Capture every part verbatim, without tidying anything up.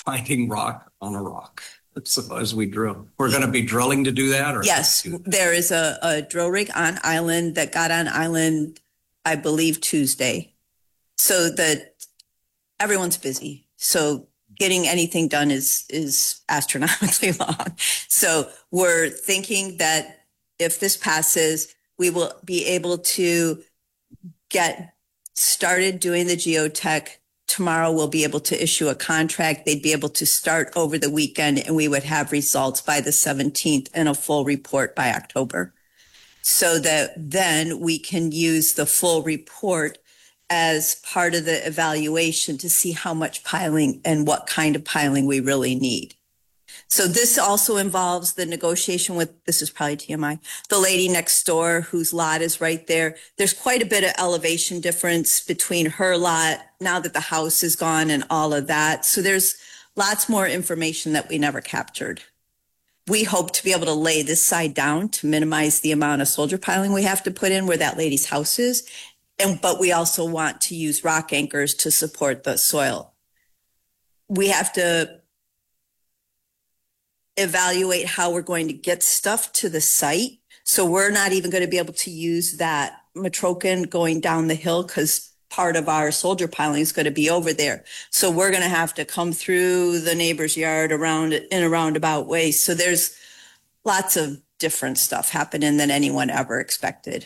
finding rock on a rock. So as we drill, we're going to be drilling to do that? Or yes, there is a, a drill rig on island that got on island, I believe, Tuesday. So that everyone's busy. So getting anything done is, is astronomically long. So we're thinking that if this passes, we will be able to get started doing the geotech. Tomorrow we'll be able to issue a contract. They'd be able to start over the weekend, and we would have results by the seventeenth and a full report by October. So that then we can use the full report as part of the evaluation to see how much piling and what kind of piling we really need. So this also involves the negotiation with, this is probably T M I, the lady next door whose lot is right there. There's quite a bit of elevation difference between her lot now that the house is gone and all of that. So there's lots more information that we never captured. We hope to be able to lay this side down to minimize the amount of soldier piling we have to put in where that lady's house is. And, but we also want to use rock anchors to support the soil. We have to evaluate how we're going to get stuff to the site. So we're not even going to be able to use that Matroken going down the hill because part of our soldier piling is going to be over there. So we're going to have to come through the neighbor's yard around in a roundabout way. So there's lots of different stuff happening than anyone ever expected.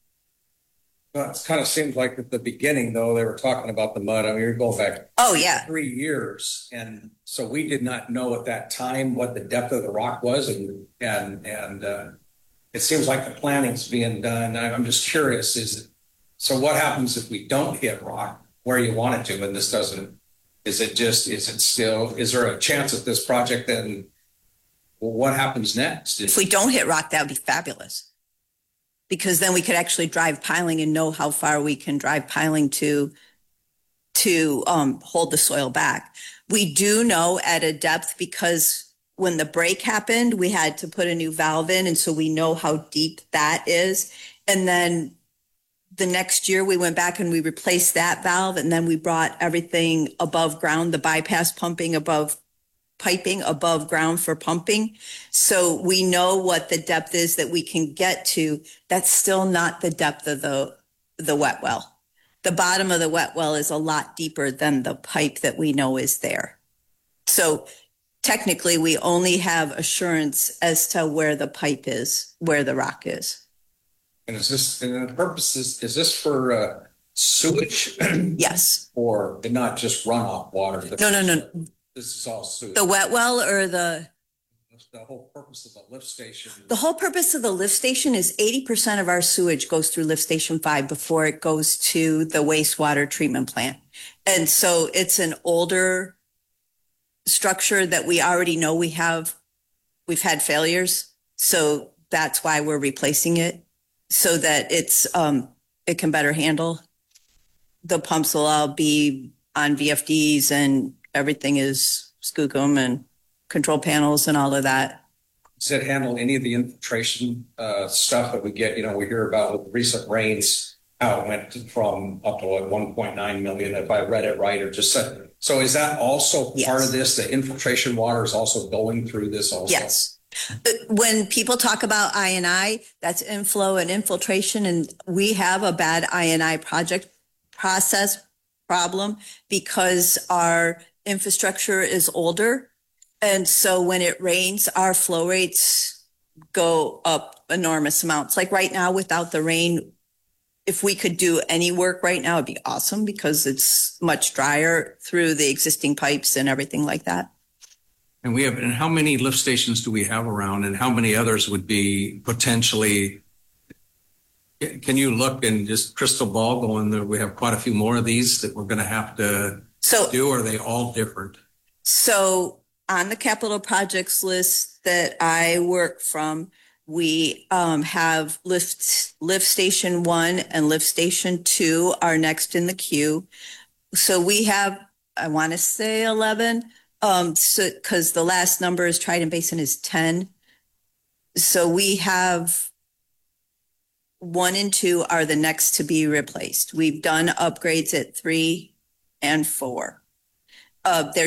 Well, it kind of seems like at the beginning, though, they were talking about the mud. I mean, you're going back oh, yeah. three years. And so we did not know at that time what the depth of the rock was. And and and uh, it seems like the planning's being done. I'm just curious, is it, so what happens if we don't hit rock where you want it to and this doesn't? Is it just, is it still, is there a chance that this project then, well, what happens next? If we don't hit rock, that would be fabulous. Because then we could actually drive piling and know how far we can drive piling to, to um, hold the soil back. We do know at a depth because when the break happened, we had to put a new valve in. And so we know how deep that is. And then the next year we went back and we replaced that valve. And then we brought everything above ground, the bypass pumping above piping above ground for pumping. So we know what the depth is that we can get to. That's still not the depth of the, the wet well. The bottom of the wet well is a lot deeper than the pipe that we know is there. So technically we only have assurance as to where the pipe is, where the rock is. And is this, and the purpose is, is this for uh, sewage? Yes. Or not just runoff water? No, no, no. This is all sewage. The wet well or the? The whole purpose of the lift station. The whole purpose of the lift station is eighty percent of our sewage goes through lift station five before it goes to the wastewater treatment plant. And so it's an older structure that we already know we have, we've had failures. So that's why we're replacing it so that it's, um, it can better handle. The pumps will all be on V F Ds and everything is Skookum and control panels and all of that. Does it handle any of the infiltration uh, stuff that we get? You know, we hear about with recent rains, how it went from up to like one point nine million, if I read it right, or just said. So is that also Yes. part of this? The infiltration water is also going through this also? Yes. When people talk about I and I, that's inflow and infiltration. And we have a bad I and I project process problem because our infrastructure is older. And so when it rains, our flow rates go up enormous amounts. Like right now, without the rain, if we could do any work right now, it'd be awesome because it's much drier through the existing pipes and everything like that. And we have, and how many lift stations do we have around and how many others would be potentially? Can you look and just crystal ball going there? We have quite a few more of these that we're going to have to so, do. Or are they all different? So on the capital projects list that I work from, we um, have lift, lift station one and lift station two are next in the queue. So we have, I want to say eleven, um, so, cause the last number is Trident Basin is ten. So we have one and two are the next to be replaced. We've done upgrades at three and four. Uh,